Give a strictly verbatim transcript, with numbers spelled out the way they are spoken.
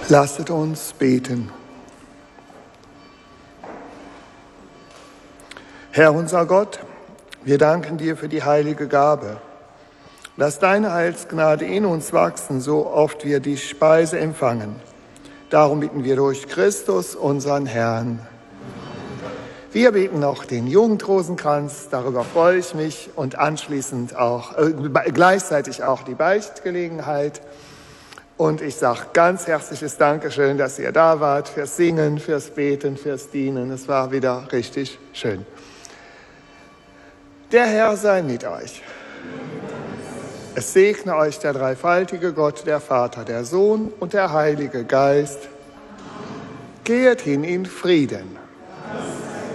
Lasset uns beten. Herr unser Gott, wir danken dir für die heilige Gabe. Lass deine Heilsgnade in uns wachsen, so oft wir die Speise empfangen. Darum bitten wir durch Christus, unseren Herrn. Wir beten noch den Jugendrosenkranz, darüber freue ich mich, und anschließend auch, äh, gleichzeitig auch die Beichtgelegenheit. Und ich sage ganz herzliches Dankeschön, dass ihr da wart, fürs Singen, fürs Beten, fürs Dienen. Es war wieder richtig schön. Der Herr sei mit euch. Es segne euch der dreifaltige Gott, der Vater, der Sohn und der Heilige Geist. Geht hin in Frieden.